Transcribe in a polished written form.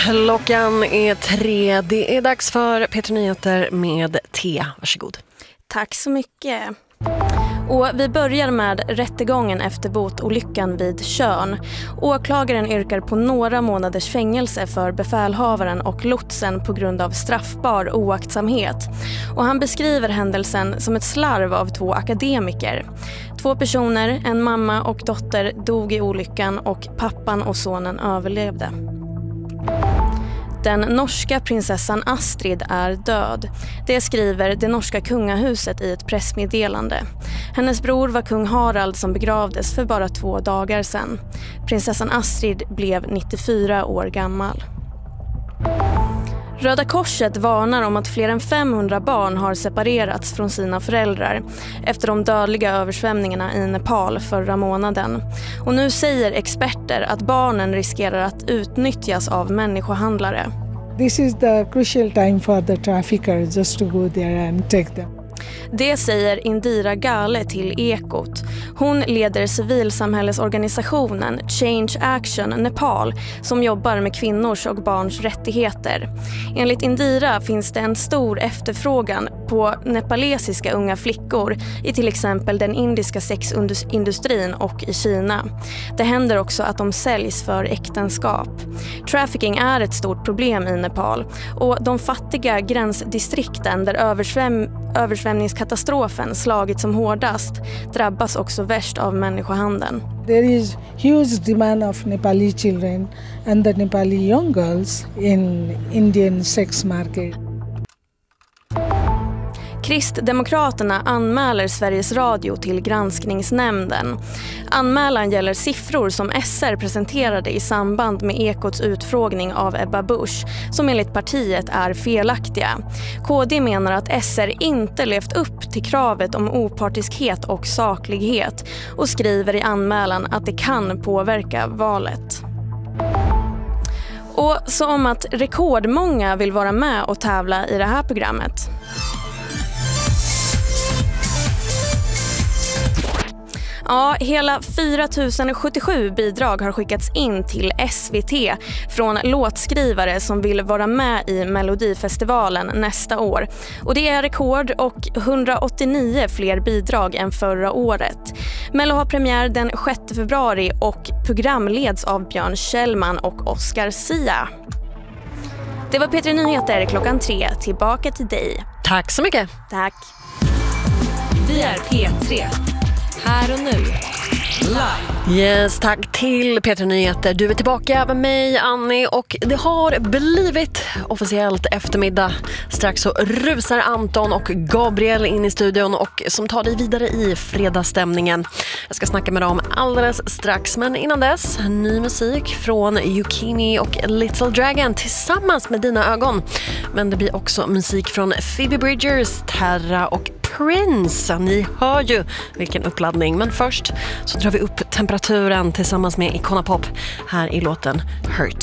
Klockan är 3. Det är dags för Peter Nyheter med Thea. Varsågod. Tack så mycket. Och vi börjar med rättegången efter båtolyckan vid Tjörn. Åklagaren yrkar på några månaders fängelse för befälhavaren och lotsen på grund av straffbar oaktsamhet. Och han beskriver händelsen som ett slarv av 2 akademiker. 2 personer, en mamma och dotter, dog i olyckan och pappan och sonen överlevde. Den norska prinsessan Astrid är död. Det skriver det norska kungahuset i ett pressmeddelande. Hennes bror var kung Harald som begravdes för bara 2 dagar sedan. Prinsessan Astrid blev 94 år gammal. Röda Korset varnar om att fler än 500 barn har separerats från sina föräldrar efter de dödliga översvämningarna i Nepal förra månaden. Och nu säger experter att barnen riskerar att utnyttjas av människohandlare. This is the crucial time for the trafficker just to go there and take them. Det säger Indira Gale till Ekot. Hon leder civilsamhällesorganisationen Change Action Nepal som jobbar med kvinnors och barns rättigheter. Enligt Indira finns det en stor efterfrågan på nepalesiska unga flickor i till exempel den indiska sexindustrin och i Kina. Det händer också att de säljs för äktenskap. Trafficking är ett stort problem i Nepal och de fattiga gränsdistrikten där översvämningskatastrofen slagit som hårdast drabbas också värst av människohandeln. There is huge demand of Nepali children and the Nepali young girls in Indian sex market. Kristdemokraterna anmäler Sveriges Radio till granskningsnämnden. Anmälan gäller siffror som SR presenterade i samband med Ekots utfrågning av Ebba Busch som enligt partiet är felaktiga. KD menar att SR inte levt upp till kravet om opartiskhet och saklighet och skriver i anmälan att det kan påverka valet. Och som att rekordmånga vill vara med och tävla i det här programmet. Ja, hela 4077 bidrag har skickats in till SVT från låtskrivare som vill vara med i Melodifestivalen nästa år. Och det är rekord och 189 fler bidrag än förra året. Mello har premiär den 6 februari och programleds av Björn Kjellman och Oscar Sia. Det var Peter Nyheter klockan 3. Tillbaka till dig. Tack så mycket. Tack. Vi är P3. Här och nu. Live. Yes, tack till Peter Nyheter. Du är tillbaka med mig, Annie, och det har blivit officiellt eftermiddag. Strax så rusar Anton och Gabriel in i studion och som tar dig vidare i fredagsstämningen. Jag ska snacka med dem alldeles strax, men innan dess ny musik från Yukini och Little Dragon tillsammans med Dina ögon. Men det blir också musik från Phoebe Bridgers, Terra och Prince. Ni hör ju vilken uppladdning. Men först så drar vi upp temperaturen tillsammans med Icona Pop här i låten Hurt.